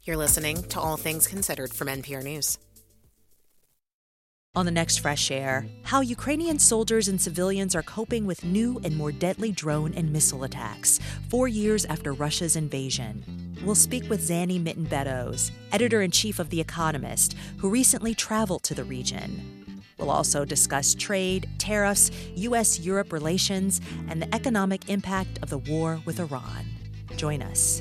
You're listening to All Things Considered from NPR News. On the next Fresh Air, how Ukrainian soldiers and civilians are coping with new and more deadly drone and missile attacks 4 years after Russia's invasion. We'll speak with Zanny Mitten-Beddoes, editor-in-chief of The Economist, who recently traveled to the region. We'll also discuss trade, tariffs, U.S.-Europe relations, and the economic impact of the war with Iran. Join us.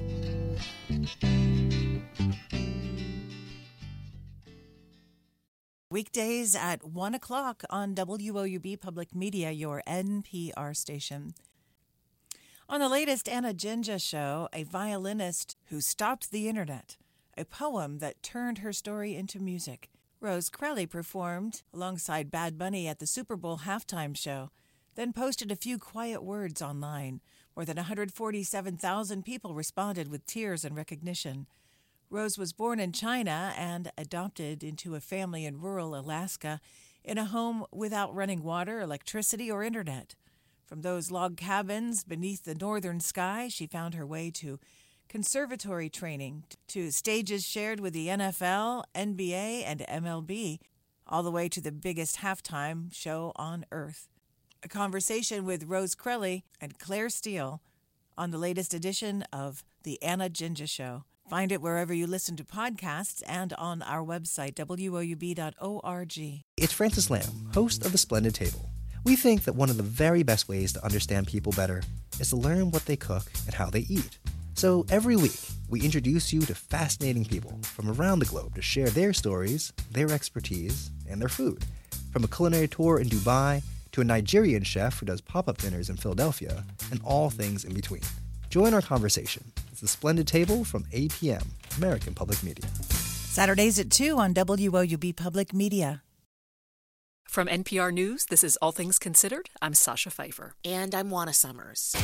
Weekdays at 1 o'clock on WOUB Public Media, your NPR station. On the latest Anna Jinja show, a violinist who stopped the internet, a poem that turned her story into music. Rose Crelly performed alongside Bad Bunny at the Super Bowl halftime show, then posted a few quiet words online. More than 147,000 people responded with tears and recognition. Rose was born in China and adopted into a family in rural Alaska in a home without running water, electricity, or internet. From those log cabins beneath the northern sky, she found her way to conservatory training, to stages shared with the NFL, NBA, and MLB, all the way to the biggest halftime show on Earth. A conversation with Rose Crelly and Claire Steele on the latest edition of The Anna Jinja Show. Find it wherever you listen to podcasts and on our website, woub.org. It's Francis Lamb, host of The Splendid Table. We think that one of the very best ways to understand people better is to learn what they cook and how they eat. So every week, we introduce you to fascinating people from around the globe to share their stories, their expertise, and their food. From a culinary tour in Dubai to a Nigerian chef who does pop-up dinners in Philadelphia, and all things in between. Join our conversation. It's The Splendid Table from APM, American Public Media. Saturdays at 2 on WOUB Public Media. From NPR News, this is All Things Considered. I'm Sasha Pfeiffer. And I'm Juana Summers.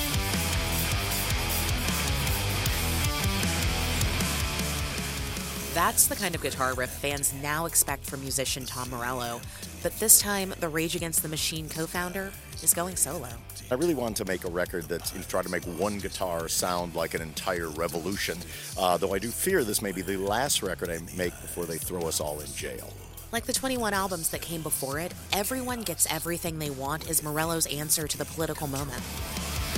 That's the kind of guitar riff fans now expect from musician Tom Morello. But this time, the Rage Against the Machine co-founder is going solo. I really wanted to make a record that tried to make one guitar sound like an entire revolution, though I do fear this may be the last record I make before they throw us all in jail. Like the 21 albums that came before it, Everyone Gets Everything They Want is Morello's answer to the political moment.